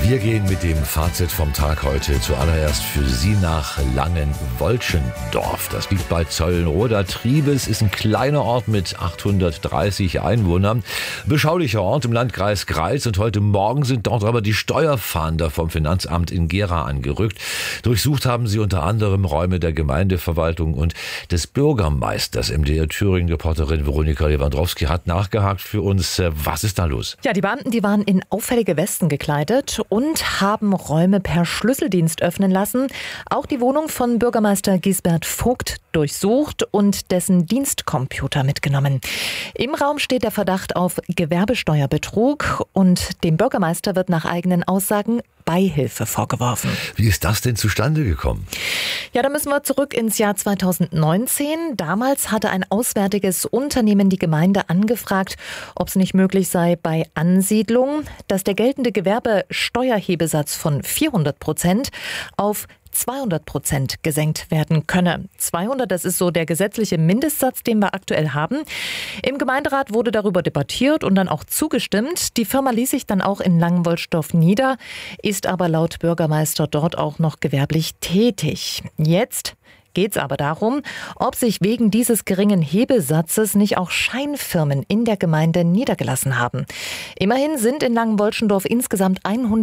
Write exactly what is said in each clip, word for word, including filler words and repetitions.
Wir gehen mit dem Fazit vom Tag heute zuallererst für Sie nach Langenwolschendorf. Das liegt bei Zeulenroda. Triebes ist ein kleiner Ort mit achthundertdreißig Einwohnern. Beschaulicher Ort im Landkreis Greiz. Und heute Morgen sind dort aber die Steuerfahnder vom Finanzamt in Gera angerückt. Durchsucht haben sie unter anderem Räume der Gemeindeverwaltung und des Bürgermeisters. M D R Thüringen-Reporterin Veronika Lewandowski hat nachgehakt für uns. Was ist da los? Ja, die Beamten, die waren in auffällige Westen gekleidet und haben Räume per Schlüsseldienst öffnen lassen. Auch die Wohnung von Bürgermeister Gisbert Vogt durchsucht und dessen Dienstcomputer mitgenommen. Im Raum steht der Verdacht auf Gewerbesteuerbetrug und dem Bürgermeister wird nach eigenen Aussagen Beihilfe vorgeworfen. Wie ist das denn zustande gekommen? Ja, da müssen wir zurück ins Jahr zweitausendneunzehn. Damals hatte ein auswärtiges Unternehmen die Gemeinde angefragt, ob es nicht möglich sei, bei Ansiedlung, dass der geltende Gewerbesteuerhebesatz von vierhundert Prozent auf zweihundert Prozent gesenkt werden könne. zweihundert, das ist so der gesetzliche Mindestsatz, den wir aktuell haben. Im Gemeinderat wurde darüber debattiert und dann auch zugestimmt. Die Firma ließ sich dann auch in Langenwolschendorf nieder, ist aber laut Bürgermeister dort auch noch gewerblich tätig. Jetzt geht es aber darum, ob sich wegen dieses geringen Hebesatzes nicht auch Scheinfirmen in der Gemeinde niedergelassen haben. Immerhin sind in Langenwolschendorf insgesamt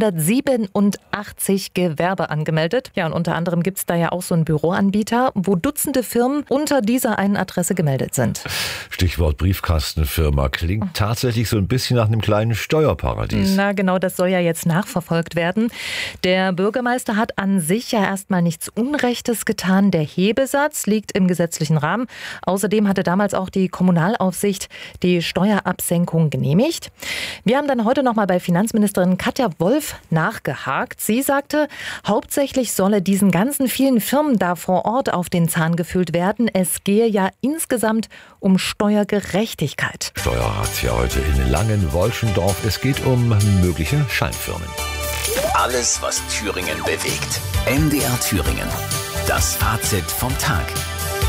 hundertsiebenundachtzig Gewerbe angemeldet. Ja, und unter anderem gibt es da ja auch so einen Büroanbieter, wo Dutzende Firmen unter dieser einen Adresse gemeldet sind. Stichwort Briefkastenfirma. Klingt tatsächlich so ein bisschen nach einem kleinen Steuerparadies. Na genau, das soll ja jetzt nachverfolgt werden. Der Bürgermeister hat an sich ja erstmal nichts Unrechtes getan. Der Hebesatz liegt im gesetzlichen Rahmen. Außerdem hatte damals auch die Kommunalaufsicht die Steuerabsenkung genehmigt. Wir haben dann heute noch mal bei Finanzministerin Katja Wolf nachgehakt. Sie sagte, hauptsächlich solle diesen ganzen vielen Firmen da vor Ort auf den Zahn gefühlt werden. Es gehe ja insgesamt um Steuergerechtigkeit. Steuerrat ja heute in Langenwolschendorf. Es geht um mögliche Scheinfirmen. Alles, was Thüringen bewegt. M D R Thüringen. Das Fazit vom Tag.